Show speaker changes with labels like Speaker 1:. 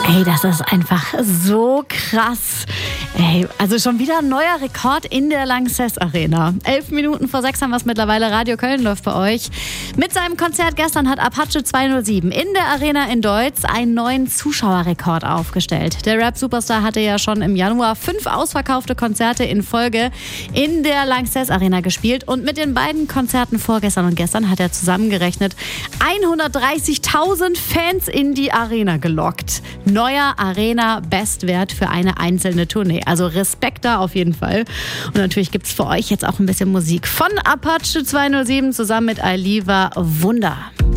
Speaker 1: Ey, das ist einfach so krass. Ey, also schon wieder ein neuer Rekord in der Lanxess Arena. 11 Minuten vor 6 haben wir es mittlerweile. Radio Köln läuft bei euch. Mit seinem Konzert gestern hat Apache 207 in der Arena in Deutz einen neuen Zuschauerrekord aufgestellt. Der Rap-Superstar hatte ja schon im Januar 5 ausverkaufte Konzerte in Folge in der Lanxess Arena gespielt. Und mit den beiden Konzerten vorgestern und gestern hat er zusammengerechnet 130.000 Fans in die Arena gelockt. Neuer Arena-Bestwert für eine einzelne Tournee. Also Respekt da auf jeden Fall. Und natürlich gibt es für euch jetzt auch ein bisschen Musik von Apache 207 zusammen mit Aliva Wunder.